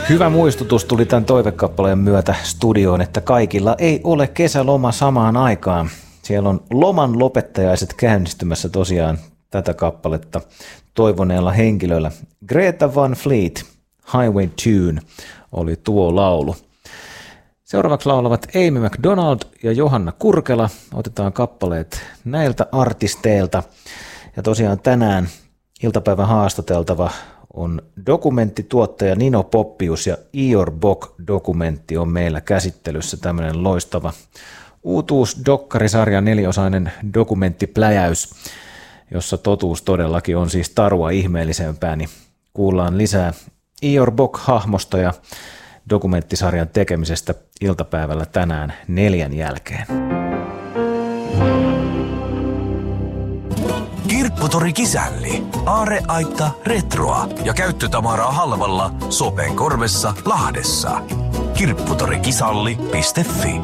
Hyvä muistutus tuli tämän toivekappaleen myötä studioon, että kaikilla ei ole kesäloma samaan aikaan. Siellä on loman lopettajaiset käynnistymässä tosiaan tätä kappaletta toivoneella henkilöllä. Greta Van Fleet, Highway Tune, oli tuo laulu. Seuraavaksi laulavat Amy McDonald ja Johanna Kurkela. Otetaan kappaleet näiltä artisteilta. Ja tosiaan tänään iltapäivän haastateltava on dokumenttituottaja Nino Poppius ja Ior Bock-dokumentti on meillä käsittelyssä. Tämmöinen loistava uutuus-dokkarisarjan 4-osainen dokumenttipläjäys, jossa totuus todellakin on siis tarua ihmeellisempää, niin kuullaan lisää Ior Bock-hahmosta ja dokumenttisarjan tekemisestä iltapäivällä tänään 4 jälkeen. Kirpputori Kisälli, aarreaitta, retroa ja käyttötavaraa halvalla Sopen korvessa Lahdessa. Kirpputorikisälli.fi